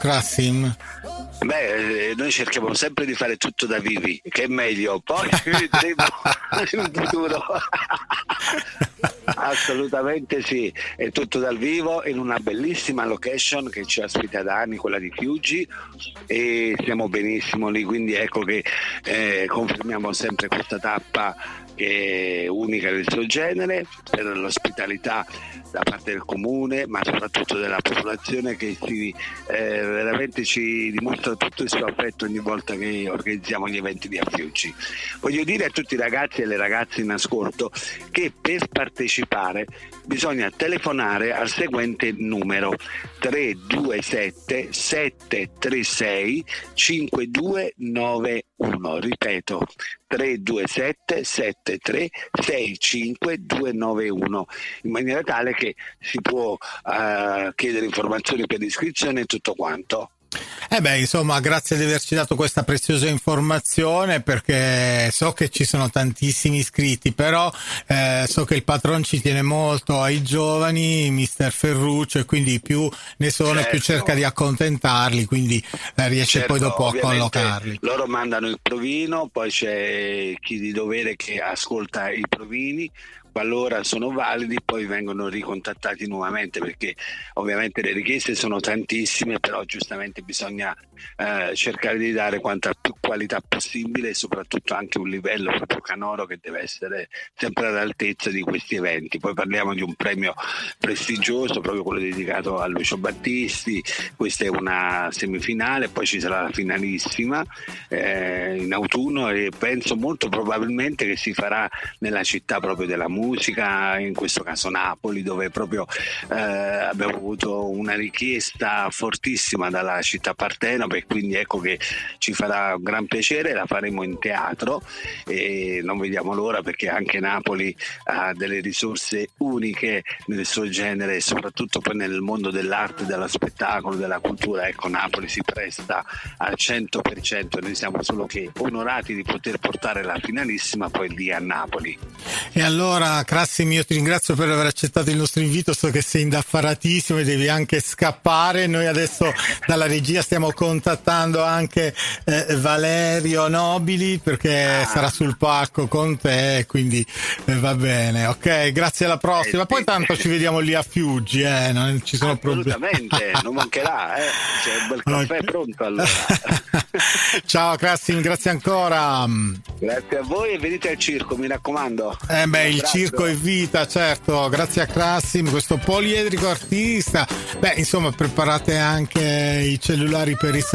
Krassim? Beh, noi cerchiamo sempre di fare tutto da vivi, che è meglio, poi vedremo in futuro. Assolutamente sì, è tutto dal vivo in una bellissima location che ci ospita da anni, quella di Fiuggi, e stiamo benissimo lì, quindi ecco che confermiamo sempre questa tappa che è unica del suo genere, per l'ospitalità da parte del comune, ma soprattutto della popolazione che veramente ci dimostra tutto il suo affetto ogni volta che organizziamo gli eventi di Fiuggi. Voglio dire a tutti i ragazzi e le ragazze in ascolto che per partecipare bisogna telefonare al seguente numero: 327 736 5291, ripeto 327 736 5291, in maniera tale che si può chiedere informazioni per l'iscrizione e tutto quanto. Insomma, grazie di averci dato questa preziosa informazione, perché so che ci sono tantissimi iscritti, però so che il patron ci tiene molto ai giovani, mister Ferruccio, e quindi più ne sono e più cerca di accontentarli, quindi riesce poi dopo a collocarli. Loro mandano il provino, poi c'è chi di dovere che ascolta i provini, qualora sono validi poi vengono ricontattati nuovamente, perché ovviamente le richieste sono tantissime, però giustamente bisogna cercare di dare quanta più qualità possibile e soprattutto anche un livello proprio canoro che deve essere sempre all'altezza di questi eventi. Poi parliamo di un premio prestigioso, proprio quello dedicato a Lucio Battisti. Questa è una semifinale, poi ci sarà la finalissima in autunno, e penso molto probabilmente che si farà nella città proprio della musica, in questo caso Napoli, dove proprio abbiamo avuto una richiesta fortissima dalla città Partenope, e quindi ecco che ci farà un gran piacere. La faremo in teatro e non vediamo l'ora, perché anche Napoli ha delle risorse uniche nel suo genere, e soprattutto poi nel mondo dell'arte, dello spettacolo, della cultura. Ecco, Napoli si presta al 100%, noi siamo solo che onorati di poter portare la finalissima poi lì a Napoli. E allora, Krassim, io ti ringrazio per aver accettato il nostro invito, so che sei indaffaratissimo e devi anche scappare. Noi adesso dalla regia stiamo contattando anche Valerio Nobili, perché sarà sul palco con te, quindi va bene, ok, grazie, alla prossima. Poi tanto ci vediamo lì a Fiuggi, non ci sono problemi. Assolutamente, non mancherà, c'è un bel caffè pronto allora. Ciao Krassim, grazie ancora. Grazie a voi, e venite al circo, mi raccomando. Il circo è vita, certo. Grazie a Krassim, questo poliedrico artista. Insomma, preparate anche i cellulari per i